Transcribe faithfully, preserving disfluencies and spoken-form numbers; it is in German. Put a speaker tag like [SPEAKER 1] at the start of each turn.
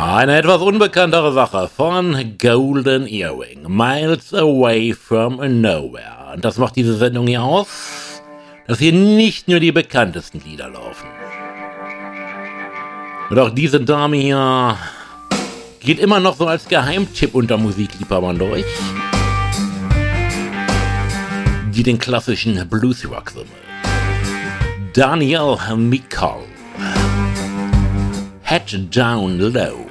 [SPEAKER 1] Eine etwas unbekanntere Sache von Golden Earring, Miles Away from Nowhere. Und das macht diese Sendung hier aus, dass hier nicht nur die bekanntesten Lieder laufen. Und auch diese Dame hier geht immer noch so als Geheimtipp unter Musikliebhabern durch, die den klassischen Bluesrock sammelt. Danielle Mikal, Head Down Low.